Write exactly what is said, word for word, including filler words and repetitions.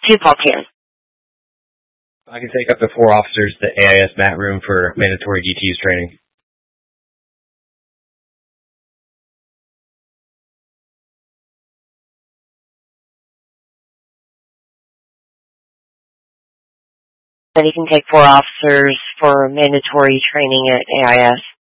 two Paul Can. I can take up to four officers to A I S mat room for mandatory D Ts training. And you can take four officers for mandatory training at A I S.